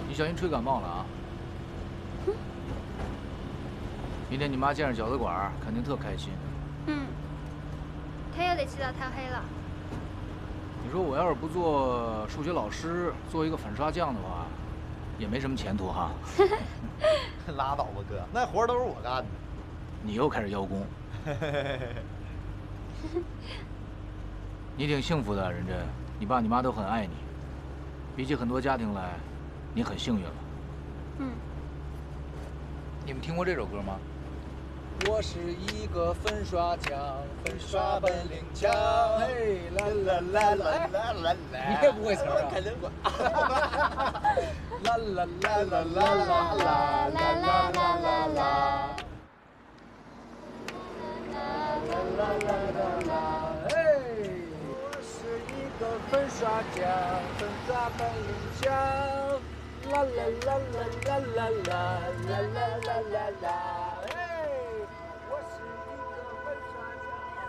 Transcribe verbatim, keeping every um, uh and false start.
你小心吹感冒了啊！明天你妈见着饺子馆，肯定特开心。 嗯，她又得气到太黑了。 你说我要是不做数学老师，做一个粉刷匠的话，也没什么前途哈。 拉倒吧，哥，那活都是我干的。 你又开始邀功。你挺幸福的，任真，你爸你妈都很爱你，比起很多家庭来，你很幸运了。 嗯。 你们听过这首歌吗？我是一个粉刷匠，粉刷本领强。嘿，啦啦啦啦啦啦啦！你也不会词儿啊？肯定会。啦啦啦啦啦啦啦啦啦啦啦啦。啦啦啦啦啦！嘿，我是一个粉刷匠，粉刷本领强。啦啦啦啦啦啦啦啦啦啦啦啦。